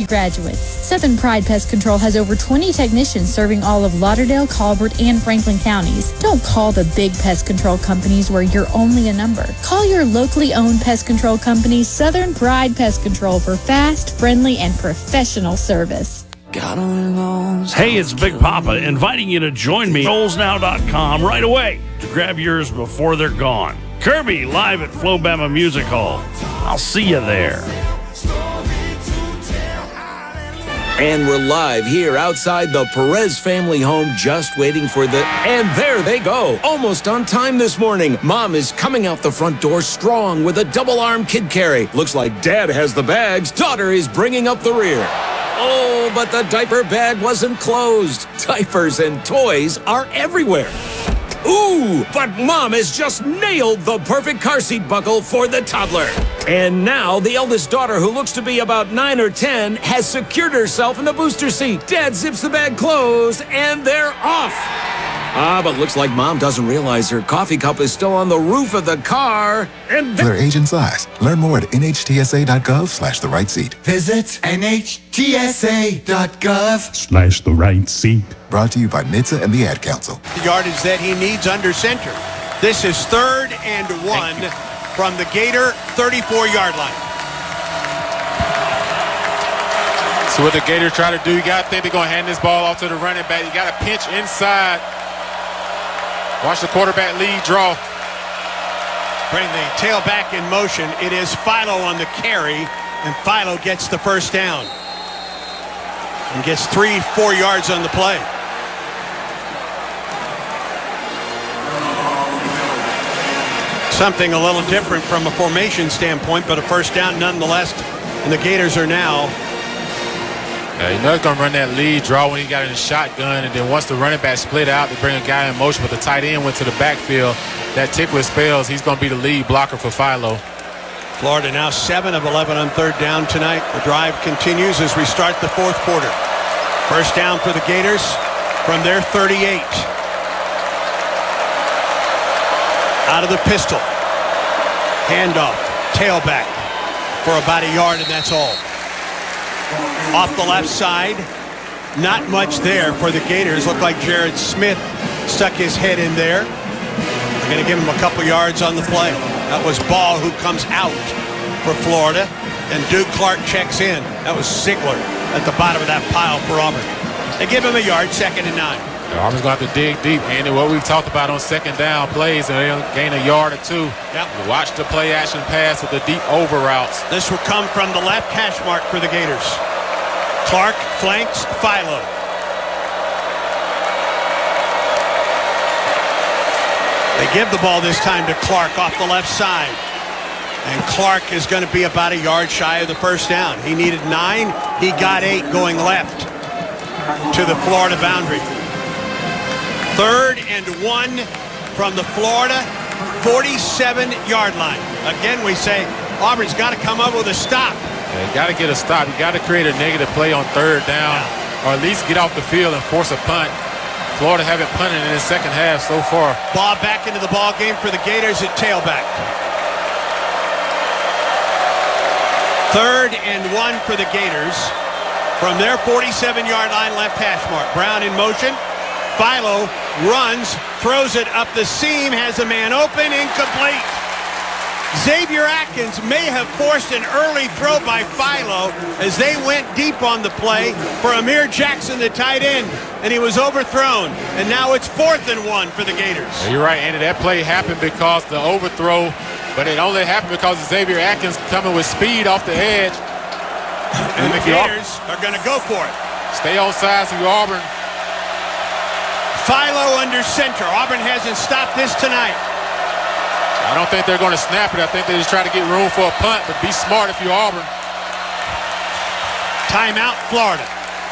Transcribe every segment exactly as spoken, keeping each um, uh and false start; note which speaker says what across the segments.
Speaker 1: college graduates. Southern Pride Pest Control has over twenty technicians serving all of Lauderdale, Colbert, and Franklin counties. Don't call the big pest control companies where you're only a number. Call your locally owned pest control company, Southern Pride Pest Control, for fast, friendly, and professional service.
Speaker 2: Hey, it's Big Papa inviting you to join me at Knowles Now dot com right away to grab yours before they're gone. Kirby live at Flobama Music Hall. I'll see you there.
Speaker 3: And we're live here outside the Perez family home, just waiting for the... And there they go, almost on time this morning. Mom is coming out the front door strong with a double-arm kid carry. Looks like Dad has the bags. Daughter is bringing up the rear. Oh, but the diaper bag wasn't closed. Diapers and toys are everywhere. Ooh, but Mom has just nailed the perfect car seat buckle for the toddler. And now the eldest daughter, who looks to be about nine or ten, has secured herself in the booster seat. Dad zips the bag closed, and they're off. Ah, but looks like Mom doesn't realize her coffee cup is still on the roof of the car. And
Speaker 4: their age and size. Learn more at N H T S A dot gov slash the right seat.
Speaker 5: Visit N H T S A dot gov
Speaker 4: slash the right seat. Brought to you by N H T S A and the Ad Council.
Speaker 6: The yardage that he needs under center. This is third and one from the Gator thirty-four-yard line.
Speaker 7: So what the Gators try to do, you got to think they're going to hand this ball off to the running back. You got to pinch inside. Watch the quarterback lead draw.
Speaker 6: Bring the tailback in motion. It is Philo on the carry, and Philo gets the first down. And gets three, four yards on the play. Something a little different from a formation standpoint, but a first down nonetheless. And the Gators are now.
Speaker 7: Yeah, you know he's going to run that lead draw when he got in the shotgun, and then once the running back split out, they bring a guy in motion, but the tight end went to the backfield. That tickler spells, he's going to be the lead blocker for Philo.
Speaker 6: Florida now seven of eleven on third down tonight. The drive continues as we start the fourth quarter. First down for the Gators from their thirty-eight. Out of the pistol. Handoff. Tailback for about a yard, and that's all. Off the left side. Not much there for the Gators. Looked like Jared Smith stuck his head in there. They're going to give him a couple yards on the play. That was Ball, who comes out for Florida. And Duke Clark checks in. That was Ziegler at the bottom of that pile for Auburn. They give him a yard, second and nine.
Speaker 7: Auburn's going to have to dig deep, Andy. What we've talked about on second down plays, and they'll gain a yard or two.
Speaker 6: Yep.
Speaker 7: Watch the play action pass with the deep over routes.
Speaker 6: This will come from the left hash mark for the Gators. Clark flanks Philo. They give the ball this time to Clark off the left side. And Clark is going to be about a yard shy of the first down. He needed nine. He got eight going left to the Florida boundary. Third and one from the Florida forty-seven-yard line. Again, we say Auburn's got to come up with a stop.
Speaker 7: Yeah, you got to get a stop. You got to create a negative play on third down, yeah. Or at least get off the field and force a punt. Florida haven't punted in the second half so far.
Speaker 6: Ball back into the ball game for the Gators at tailback. Third and one for the Gators from their forty-seven-yard line, left hash mark. Brown in motion. Philo runs, throws it up the seam, has a man open, incomplete. Xavier Atkins may have forced an early throw by Philo as they went deep on the play for Amir Jackson, the tight end, and he was overthrown. And now it's fourth and one for the Gators.
Speaker 7: Yeah, you're right, Andy. That play happened because the overthrow, but it only happened because Xavier Atkins coming with speed off the edge.
Speaker 6: And, and the Gators are going to go for it.
Speaker 7: Stay on sides of Auburn.
Speaker 6: Philo under center. Auburn hasn't stopped this tonight.
Speaker 7: I don't think they're going to snap it. I think they just try to get room for a punt, but be smart if you're Auburn.
Speaker 6: Timeout, Florida.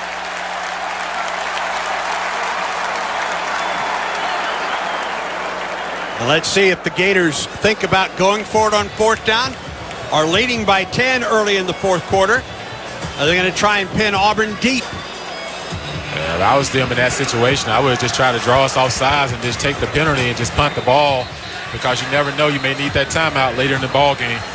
Speaker 6: Now let's see if the Gators think about going for it on fourth down. Are leading by ten early in the fourth quarter. Are they going to try and pin Auburn deep?
Speaker 7: Yeah, if I was them in that situation, I would just try to draw us off sides and just take the penalty and just punt the ball, because you never know, you may need that timeout later in the ball game.